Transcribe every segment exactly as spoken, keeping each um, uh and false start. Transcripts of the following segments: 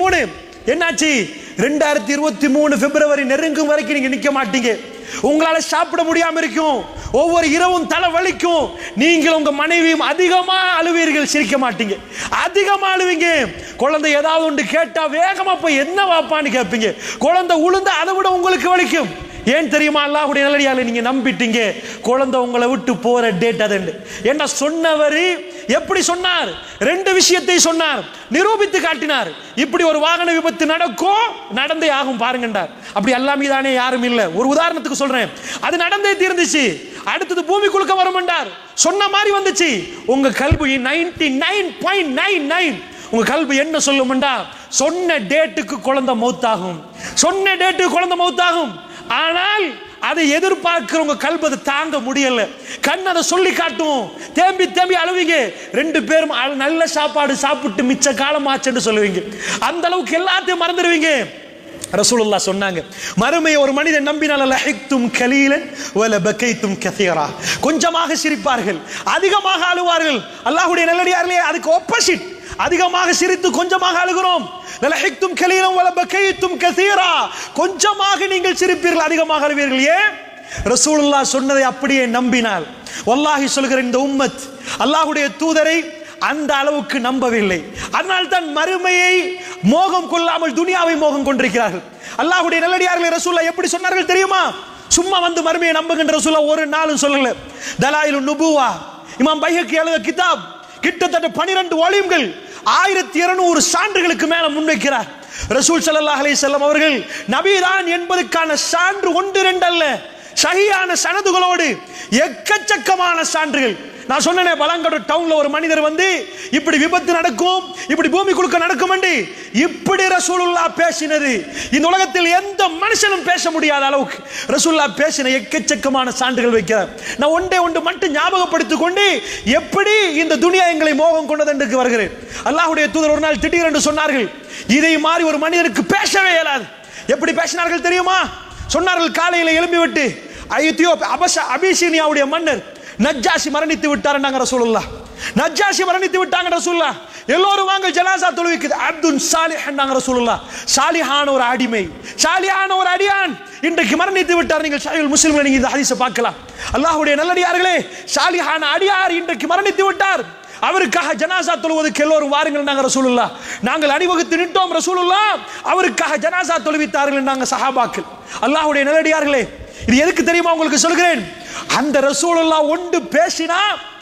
மூணு என்னாச்சு? ரெண்டாயிரத்தி இருபத்தி மூணு பிப்ரவரி நெருங்கும் வரைக்கும் நீங்க நிக்க மாட்டீங்க. உங்களால சாப்பிட முடியாம இருக்கும். ஒவ்வொரு இரவும் தலை வலிக்கும். நீங்கள் உங்க மனைவியும் அதிகமா அழுவீர்கள், சிரிக்க மாட்டீங்க. அதிகமா அழுவீங்க. குழந்தை ஏதாவது ஒன்று கேட்டா வேகமா போய் என்ன வாப்பான்னு கேட்பீங்க. குழந்தை உளுந்தா அதை விட உங்களுக்கு வலிக்கும். ஏன் தெரியுமா? அல்லாஹ்வுடைய நல்லடியார்களே, நீங்க நம்பிட்டீங்க குழந்தை உங்களை விட்டு போற டேட் அது என்ன சொன்னவர் எப்படி சொன்னார்? ரெண்டு விஷயத்தை சொன்னார், நிரூபித்து காட்டினார். இப்படி ஒரு வாகன விபத்து நடக்கும், நடந்தே ஆகும் பாருங்கண்டார். அப்படி எல்லாமே தானே யாரும் இல்லை. ஒரு உதாரணத்துக்கு சொல்றேன், அது நடந்தே தீர்ந்துச்சு. அடுத்தது பூமி குலுக்க வரும்ண்டார், சொன்ன மாதிரி வந்துச்சு. உங்க கல்வி ninety nine point nine nine உங்க கல்வி என்ன சொல்லும்டா, சொன்ன டேட்டுக்கு குழந்தை மௌத்தாகும், சொன்ன டேட்டுக்கு குழந்தை மௌத்தாகும். ஆனால் அதை எதிர்பார்க்கிறவங்க கல்வி அதை தாங்க முடியல. கண் அதை சொல்லி காட்டும், தேம்பி தேம்பி அழுவீங்க. ரெண்டு பேரும் நல்ல சாப்பாடு சாப்பிட்டு மிச்ச காலம் ஆச்சுன்னு சொல்லுவீங்க. அந்த அளவுக்கு எல்லாத்தையும் மறந்துடுவீங்க. ரசூலுல்லாஹ் சொன்னாங்க, மறுமையை ஒரு மனிதன் நம்பினால் லஹிக்தும் கலீலன் வல பகைத்தும் கஸீரா, கொஞ்சமாக சிரிப்பார்கள், அதிகமாக அழுவார்கள். அல்லாஹ்வுடைய நல்லடியார்களே, அதுக்கு ஆப்போசிட். அதிகமாக சிரித்து கொஞ்சமாக அழுகிறோம். லஹிக்தும் கலீலன் வல பகைத்தும் கஸீரா, கொஞ்சமாக நீங்கள் சிரிப்பீர்கள், அதிகமாக அழுவீர்கள். ஏன்? ரசூலுல்லாஹ் சொன்னதை அப்படியே நம்பினால். வல்லாஹி சொல்கிறேன், இந்த உம்மத் அல்லாஹ்வுடைய தூதரை அந்த அளவுக்கு நம்பவில்லை. அதனால் தான் மறுமையை மோகம் கொள்ளாமல் துனியாவை மோகம் கொண்டிருக்கிறார்கள். அல்லாஹ்வுடைய நல்லடியார்களே, ரசூலுல்லாஹ் எப்படி சொன்னார்கள் தெரியுமா? சும்மா வந்து மறுமையை நம்புகின்ற ரசூலுல்லாஹ் ஒரு நாளும் சொல்லல. தலாயிலுன் நுபுவா, இமாம் பைஹக்கி எழுதிய கிதாப், கிட்டத்தட்ட பனிரெண்டு வால்யூம்கள், ஆயிரத்தி இருநூறு சான்றுகளுக்கு மேல முன்வைக்கிறார். ரசூல் ஸல்லல்லாஹு அலைஹி வஸல்லம் அவர்கள் நபிதான் என்பதற்கான சான்று ஒன்று ரெண்டு அல்ல, சஹீஹான சனதுகளோடு எக்கச்சக்கமான சான்றுகள். நான் சொன்னேனே, பலங்கடு டவுன்ல ஒரு மனிதர் வந்து இப்படி விபத்து நடக்கும், இப்படி பூமி குலுக்க நடக்கும் என்று இப்படி ரசூலுல்லாஹ் பேசினது இந்த உலகத்தில் எந்த மனுஷனும் பேச முடியாத அளவுக்கு ரசூலுல்லாஹ் பேசின எக்கச்சக்கமான சான்றுகள் வைக்கிறார். நான் ஒன்றே ஒன்று மட்டும் ஞாபகப்படுத்திக் கொண்டு எப்படி இந்த துனியா எங்களை மோகம் கொண்டது என்று வருகிறேன். அல்லாஹ்வுடைய தூதர் ஒரு நாள் திடீரென்று சொன்னார்கள், இதை மாதிரி ஒரு மனிதனுக்கு பேசவே இயலாது. எப்படி பேசினார்கள் தெரியுமா? சொன்னார்கள், காலையில் எழும்பிவிட்டு எத்தியோப்பியா அபஷ அபிசீனியாவுடைய மன்னர் நஜ்ஜாஷி மரணித்து விட்டார் நாங்க ரசூலுல்லாஹ். நஜ்ஜாஷி மரணித்து விட்டாங்க ரசூலுல்லாஹ். எல்லோரும் வாங்க ஜனாசா தொழுவிக்குது. அப்துல் சாலிஹ் நாங்க ரசூலுல்லாஹ். சாலிஹான ஒரு அடிமை, சாலிஹான ஒரு அடியான் இன்றைக்கு மரணித்து விட்டார். நீங்கள் சஹீஹுல் முஸ்லிம்ல நீங்க இந்த ஹதீஸை பார்க்கலாம். அல்லாஹ்வுடைய நல்லடியார்களே, சாலிஹான அடியார் இன்றைக்கு மரணித்து விட்டார். அவருக்காக ஜனாசா தொழுவதற்கு எல்லோரும் வாருங்கள் நாங்க ரசூலுல்லாஹ். நாங்கள் அணிவகுத்து நின்றோம் ரசூலுல்லாஹ். அவருக்காக ஜனாசா தொழுவித்தார்கள் நாங்க சஹாபாக்கள். அல்லாஹ்வுடைய நல்லடியார்களே, இது எதுக்கு தெரியுமா உங்களுக்கு சொல்கிறேன்? அந்த ரசூலுல்லாஹ் ஒன்று பேசினா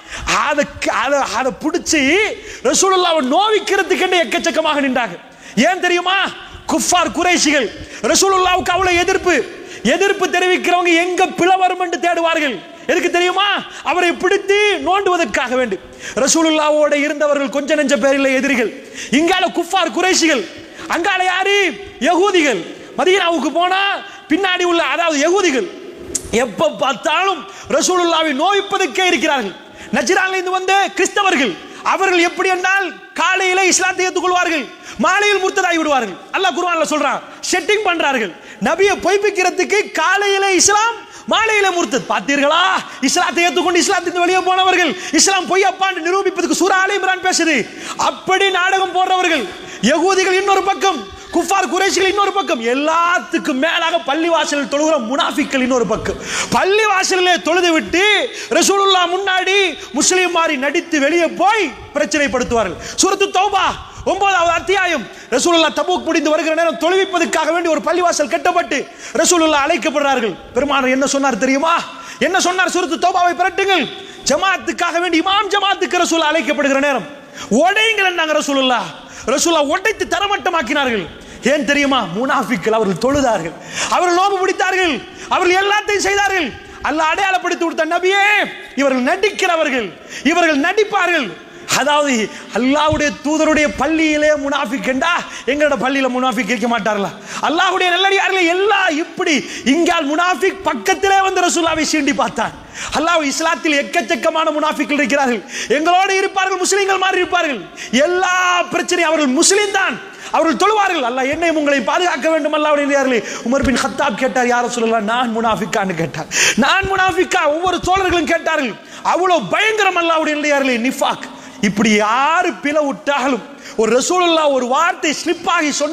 அதை அதை பிடிச்சி ரசூலுல்லாஹ்வை நோவிக்கிறதுக்கு எக்கச்சக்கமாக நின்றாங்க. ஏன் தெரியுமா? குஃபார் குறைஷிகள் ரசூலுல்லாஹ்வுக்கு அவ்வளவு எதிர்ப்பு எதிர்ப்பு தெரிவிக்கிறவங்க எங்க பிளவரும் என்று தேடுவார்கள். எதுக்கு தெரியுமா? அவரை பிடித்து நோண்டுவதற்காக வேண்டி. ரசூலுல்லாஹ்வோட இருந்தவர்கள் கொஞ்ச நெஞ்ச பேரில் எதிரிகள். இங்கால குஃபார் குறைஷிகள், அங்கால யாரு? யகூதிகள். மதீனாவுக்கு போனா பின்னாடி உள்ள அதாவது யகூதிகள் எப்ப பார்த்தாலும் ரசூலுல்லாஹ்வை நோய்ப்பதற்கே இருக்கிறார்கள். நஜ்ரான்ல இருந்து வந்த கிறிஸ்தவர்கள், அவர்கள் எப்படி என்றால் காலையில இஸ்லாத்தை ஏற்றுக்கொள்வார்கள், மாலையில் முர்த்ததாகி விடுவார்கள். அல்லாஹ் குர்ஆன்ல சொல்றான், செட்டிங் பண்றார்கள். நபியை பொய்ப்பிக்கிறதுக்கு காலையில இஸ்லாம், மாலையில முர்த்தத். பார்த்தீர்களா? இஸ்லாத்தை ஏற்றுக்கொண்டு இஸ்லாத்தின் வெளியே போனவர்கள் இஸ்லாம் பொய்யப்பான்னு நிரூபிப்பதற்கு சூரா ஆல இம்ரான் பேசுது. அப்படி நாடகம் போடுறவர்கள் யகூதிகள் இன்னொரு பக்கம், குஃபார் குறைஷிகள் இன்னொரு பக்கம், எல்லாத்துக்கும் மேலாக பள்ளிவாசலில் தொழுகிற முனாஃபிக்கள் இன்னொரு பக்கம். பள்ளிவாசலிலே தொழுது விட்டு ரசூலுல்லாஹ் முன்னாடி முஸ்லிம் மாதிரி நடித்து வெளியே போய் பிரச்சனைப்படுத்துவார்கள். சூரத்து தௌபா ஒன்பதாவது அத்தியாயம். ரசூலுல்லாஹ் தபூக் முடிந்து வருகிற நேரம் தொழுவிப்பதற்காக வேண்டி ஒரு பள்ளிவாசல் கட்டப்பட்டு ரசூலுல்லாஹ் அழைக்கப்படுறார்கள். பெருமானார் என்ன சொன்னார் தெரியுமா? என்ன சொன்னார்? சூரத்து தௌபாவை பிரட்டுங்கள். ஜமாத்துக்காக வேண்டி இமாம் ஜமாத்துக்கு ரசூலுல்லாஹ் அழைக்கப்படுகிற நேரம் உடையுங்கள் என்றாங்க ரசூலுல்லாஹ். ரசூலுல்லாஹ் உடைத்து தரமட்டமாக்கினார்கள். ஏன் தெரியுமா? முனாஃபிக்கள். அவர்கள் தொழுதார்கள், அவர்கள் நோன்பு பிடித்தார்கள், அவர்கள் எல்லாத்தையும் செய்தார்கள். அல்லாஹ் அடையாளப்படுத்தி கொடுத்த நபியே, இவர்கள் நடிக்கிறவர்கள், இவர்கள் நடிப்பார்கள். அதாவது அல்லாஹ்வுடைய தூதருடைய பள்ளியிலே முனாஃபிக் என்றா எங்களோட பள்ளியில முனாஃபிக் இருக்க மாட்டார்களா? அல்லாஹ்வுடைய நல்லடியார்களே, எல்லாம் இப்படி இங்கால் முனாஃபிக் பக்கத்திலே வந்து ரசூலுல்லாஹ்வை சீண்டி பார்த்தான். அல்லாஹ் இஸ்லாத்தில் எக்கச்சக்கமான முனாஃபிக்கள் இருக்கிறார்கள். எங்களோடு இருப்பார்கள், முஸ்லிம்கள் மாதிரி இருப்பார்கள். எல்லா பிரச்சனையும் அவர்கள் முஸ்லிம் தான், அவர்கள் தொழுவார்கள். அல்லாஹ் என்னையும் உங்களை பாதுகாக்க வேண்டும். அல்லாஹ்வுடைய உமர் பின் கத்தாப் கேட்டார், யார சொல்லலாம், நான் முனாஃபிக்கான்னு கேட்டார். நான் முனாஃபிக்கா? ஒவ்வொரு தோழர்களும் கேட்டார்கள். அவ்வளவு பயங்கரம் அல்லாஹ்வுடைய நிஃபாக். இப்படி யாரு பிளவுட்டாலும் ஒரு ரசூலுல்லாஹ் ஒரு வார்த்தை ஸ்லிப் ஆகி சொன்ன